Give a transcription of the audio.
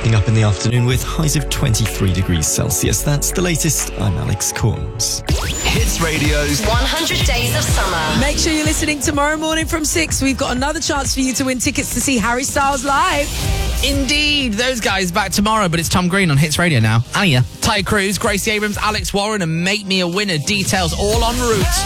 Stepping up in the afternoon with highs of 23 degrees Celsius. That's the latest. I'm Alex Corns. Hits Radio's 100 Days of Summer. Make sure you're listening tomorrow morning from 6. We've got another chance for you to win tickets to see Harry Styles live. Indeed, those guys back tomorrow, but it's Tom Green on Hits Radio now. Hiya. Ty Cruz, Gracie Abrams, Alex Warren, and Make Me a Winner. Details all en route.